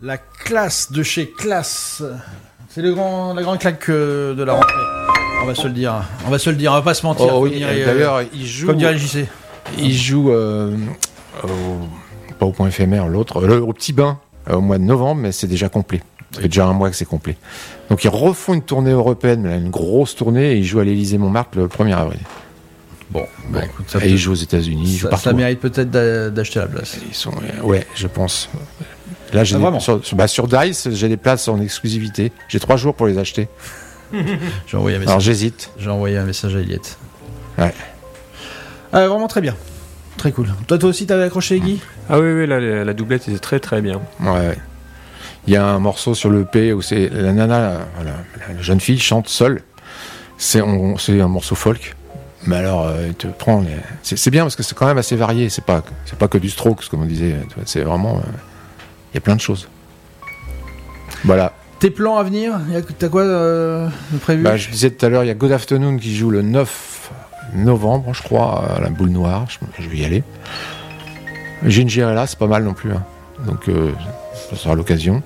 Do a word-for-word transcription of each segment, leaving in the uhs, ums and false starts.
La classe de chez Classe. C'est le grand, la grande claque euh, de la rentrée. On va se le dire. On va se le dire. On va pas se mentir. Oh, oui, dirait, d'ailleurs, euh, il joue. Comme dirait le J C. Il joue euh, au, pas au point éphémère, l'autre, le, au Petit Bain, euh, au mois de novembre, mais c'est déjà complet. Ça fait déjà un mois que c'est complet. Donc ils refont une tournée européenne, mais là, une grosse tournée, et ils jouent à l'Élysée-Montmartre le premier avril. Bon, bah, bon. écoute, ça et peut... ils jouent aux États-Unis, ils jouent ça, partout. ça mérite peut-être d'a- d'acheter la place. Ils sont, ouais, je pense. Là, j'ai ah, des, sur, sur, bah, sur Dice, j'ai des places en exclusivité. J'ai trois jours pour les acheter. J'ai envoyé un message. Alors j'hésite. J'ai envoyé un message à Eliette. Ouais. Ah, vraiment très bien. Très cool. Toi, toi aussi, t'avais accroché, Guy ? Ah oui, oui, là, la, la doublette était très très bien. Ouais. Il y a un morceau sur le E P où c'est la nana, voilà, la jeune fille chante seule. C'est, on, c'est un morceau folk. Mais alors, euh, il te prend. Les... C'est, c'est bien parce que c'est quand même assez varié. C'est pas, c'est pas que du Strokes, comme on disait. C'est vraiment. Il euh, y a plein de choses. Voilà. Tes plans à venir ? T'as quoi euh, de prévu ? Bah, je disais tout à l'heure, il y a God Afternoon qui joue le neuf novembre, je crois, à la Boule Noire. Je, je vais y aller. Gingerella, c'est pas mal non plus. Hein. Donc, euh, ça sera l'occasion.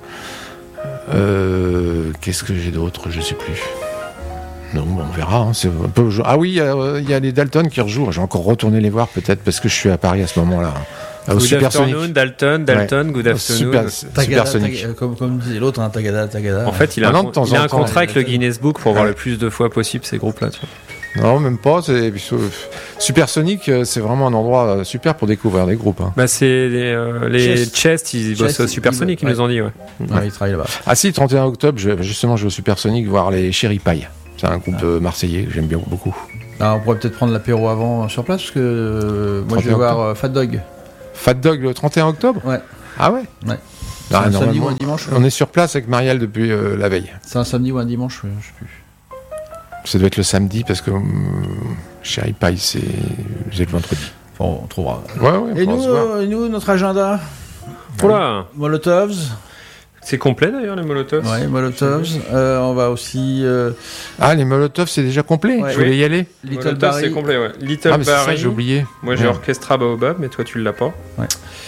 Euh, qu'est-ce que j'ai d'autre ? Je sais plus. Non, bon, on verra. Hein. C'est un peu... Ah oui, il y, a, y a les Dalton qui rejouent. Je vais encore retourner les voir peut-être parce que je suis à Paris à ce moment-là. Au Good Supersonic. Afternoon, Dalton, Dalton, ouais. Good Afternoon. Super, Tagada, Supersonic. Tagada, comme, comme disait l'autre, hein, Tagada, Tagada. En fait, il a, ah un, non, il a un temps, contrat avec ouais, le Guinness Book pour ouais. voir le plus de fois possible ces groupes-là. Tu vois. Non, même pas. C'est... Supersonic, c'est vraiment un endroit super pour découvrir des groupes. Hein. Bah, c'est les, euh, les Chest, Chest ils Chest, bossent au Supersonic, ils ouais. nous ont dit. Ouais. Ouais, ils travaillent là-bas. Ah si, trente et un octobre, je, justement, je vais au Supersonic voir les Cherry Pie. C'est un groupe ah. marseillais que j'aime bien beaucoup. Alors, on pourrait peut-être prendre l'apéro avant sur place, parce que euh, moi je vais voir euh, Fat Dog. Fat Dog le trente et un octobre ? Ouais. Ah ouais ? Ouais. C'est ah, un samedi ou un dimanche ? On est sur place avec Marielle depuis euh, la veille. C'est un samedi ou un dimanche ? Je sais plus. Ça doit être le samedi, parce que hum, Cherry Pie, c'est... c'est le vendredi. Bon, on trouvera. Ouais, ouais, et, nous, euh, et nous, notre agenda ? Oula ! Molotovs. C'est complet d'ailleurs les Molotovs. Ouais, Molotovs. Euh, on va aussi. Euh... Ah, les Molotovs, c'est déjà complet. Ouais. Je voulais y aller. Little Molotovs, Barry. c'est complet, ouais. Little ah, mais Barry. C'est ça, j'ai oublié. Moi, j'ai ouais. Orchestra Baobab, mais toi, tu l'as pas. Ouais.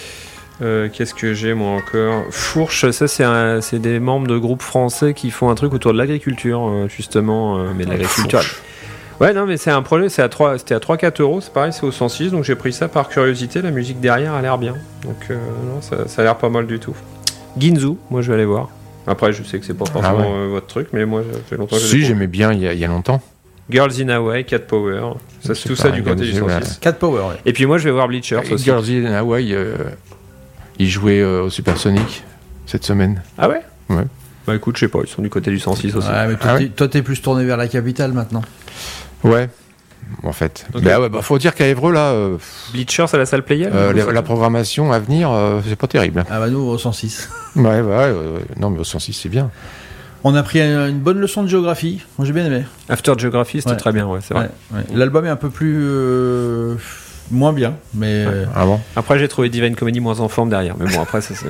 Euh, qu'est-ce que j'ai moi encore ? Fourche, ça c'est, un, c'est des membres de groupes français qui font un truc autour de l'agriculture, euh, justement, euh, mais de l'agriculture. Fourche. Ouais, non, mais c'est un projet, c'est à trois, c'était à trois quatre euros, c'est pareil, c'est au cent six, donc j'ai pris ça par curiosité. La musique derrière a l'air bien, donc euh, non, ça, ça a l'air pas mal du tout. Ginzu, moi je vais aller voir. Après, je sais que c'est pas forcément ah ouais. euh, votre truc, mais moi, ça fait longtemps que je Si, j'aimais bien il y, a, il y a longtemps. Girls in Hawaii, Cat Power, ça, c'est tout ça du côté du cent six. Cat Power, ouais. Et puis moi, je vais voir Bleachers aussi. Girls in Hawaii, euh, ils jouaient euh, au Supersonic cette semaine. Ah ouais ? Ouais. Bah écoute, je sais pas, ils sont du côté du cent six aussi. Ouais, mais toi, ah t'es, ouais toi, t'es plus tourné vers la capitale maintenant. Ouais. En fait. Okay. Bah ouais, bah faut dire qu'à Évreux là. Euh, Bleachers à la salle Playel. Euh, la, la programmation à venir, euh, c'est pas terrible. Ah bah nous au cent six. Ouais, ouais, ouais, ouais. Non mais au cent six c'est bien. On a pris une bonne leçon de géographie. Moi j'ai bien aimé. After Geography, c'était ouais. très bien, ouais, c'est vrai. Ouais, ouais. L'album est un peu plus euh, moins bien, mais. Ouais. Ah bon. Après j'ai trouvé Divine Comedy moins en forme derrière, mais bon après ça c'est.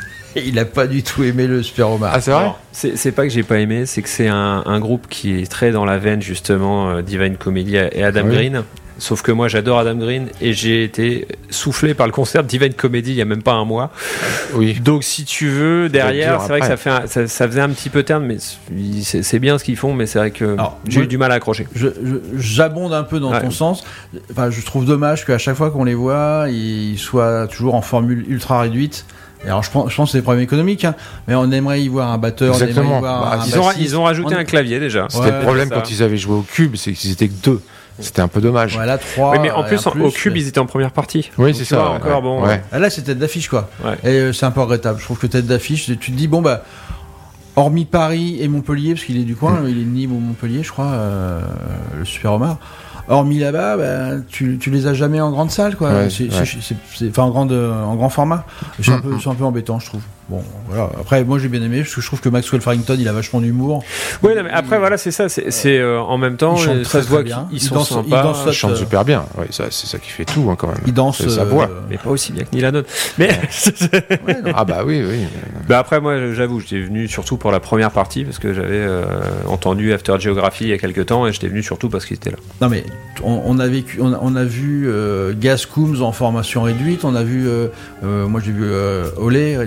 Il a pas du tout aimé le Super Omar. Ah c'est vrai. Alors, c'est, c'est pas que j'ai pas aimé, c'est que c'est un, un groupe qui est très dans la veine justement euh, Divine Comedy et Adam oui. Green. Sauf que moi j'adore Adam Green et j'ai été soufflé par le concert de Divine Comedy il y a même pas un mois. Oui. Donc si tu veux derrière, c'est vrai que ça, fait un, ça, ça faisait un petit peu terne, mais c'est, c'est bien ce qu'ils font, mais c'est vrai que Alors, j'ai moi, eu du mal à accrocher. Je, je, j'abonde un peu dans ouais. ton sens. Enfin, je trouve dommage qu'à chaque fois qu'on les voit, ils soient toujours en formule ultra réduite. Et alors je pense, je pense que c'est des problèmes économiques, hein, mais on aimerait y voir un batteur, exactement. On aimerait y voir bah, un ils, ont, bassiste. ils ont rajouté on... un clavier déjà. C'était ouais, le problème quand ils avaient joué au Cube, c'est qu'ils étaient que deux. C'était un peu dommage. Ouais, là, trois. Oui, mais en plus, en, plus au Cube, ils étaient en première partie. Oui, donc, c'est ça. Vois, ouais, encore ouais, bon. Ouais. Là, c'est tête d'affiche, quoi. Ouais. Et euh, c'est un peu regrettable. Je trouve que tête d'affiche, tu te dis, bon, bah, hormis Paris et Montpellier, parce qu'il est du coin, mmh. il est de Nîmes ou Montpellier, je crois, euh, le Super Omar. Hormis là-bas, bah, tu, tu les as jamais en grande salle, quoi. Ouais, c'est, ouais. c'est, c'est, c'est, enfin, en, grande, en grand format. C'est, mmh. un peu, c'est un peu embêtant, je trouve. Bon, voilà. Après, moi, j'ai bien aimé, parce que je trouve que Maxwell Farrington, il a vachement d'humour. Oui, non, mais après, il, voilà, c'est ça. C'est, c'est euh, en même temps, il chante ça se voit bien. qu'ils il sont danse, sympas. il danse, il chante super bien. Ouais, ça, c'est ça qui fait tout, hein, quand même. Il danse. C'est sa voix. Euh... Mais pas aussi bien que Neil Hannon. Mais. Ouais, ah, bah oui, oui. Bah après, moi, j'avoue, j'étais venu surtout pour la première partie, parce que j'avais euh, entendu After Geography il y a quelques temps, et j'étais venu surtout parce qu'il était là. Non, mais on, on a vécu, on a, on a vu euh, Gaz Coombs en formation réduite, on a vu, euh, euh, moi j'ai vu euh, Olé, Richard Olé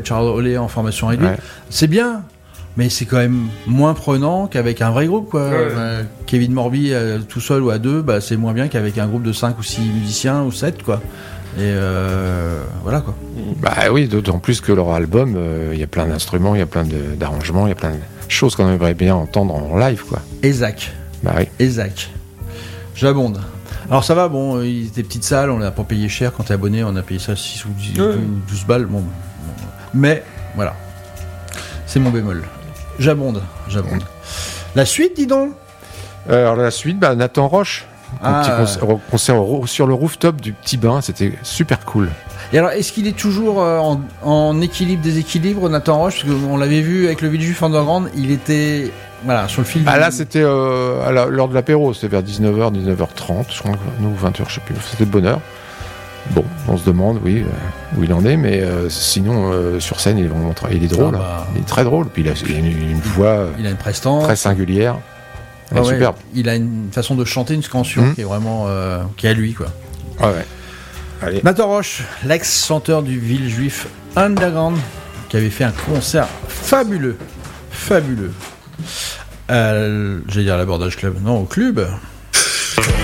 isolé en formation réduite. Ouais. C'est bien, mais c'est quand même moins prenant qu'avec un vrai groupe, quoi. Ouais. Euh, Kevin Morby euh, tout seul ou à deux, bah, c'est moins bien qu'avec un groupe de cinq ou six musiciens ou sept, quoi. Et euh, voilà, quoi. Bah oui, d'autant plus que leur album, il y a plein d'instruments, il y a plein de, d'arrangements, il y a plein de choses qu'on aimerait bien entendre en live, quoi. Et Zach. Bah oui. Et Zach. J'abonde. Alors ça va, bon, euh, il était petites salles, on n'a pas payé cher quand t'es abonné, on a payé ça six ou dix, Ouais. douze balles, bon, bon. Mais, voilà. C'est mon bémol. J'abonde, j'abonde. La suite, dis donc. Euh, alors la suite, bah, Nathan Roche, un Ah. petit concert, concert au- sur le rooftop du Petit Bain, c'était super cool. Et alors, est-ce qu'il est toujours euh, en, en équilibre, déséquilibre, Nathan Roche? Parce qu'on l'avait vu avec le Villejuif Underground, il était, voilà, sur le fil. Ah du- là, c'était euh, à la- l'heure de l'apéro, c'était vers dix-neuf heures, dix-neuf heures trente, je crois, que nous, vingt heures, je sais plus, c'était de bonne heure. Bon, on se demande, oui, euh, où il en est, mais euh, sinon, euh, sur scène, il est vraiment très, il est drôle, Ah hein. bah. Il est très drôle, puis il a, il a une, une voix euh, Il a une prestance. très singulière, elle Ah est ouais, superbe. il a une façon de chanter, une scansion Mhm. qui est vraiment, euh, qui est à lui, quoi. Ah ouais. Allez. Nathan Roche, l'ex-chanteur du Villejuif Underground, qui avait fait un concert fabuleux, fabuleux. Euh, J'allais dire à l'Abordage Club, non, au club.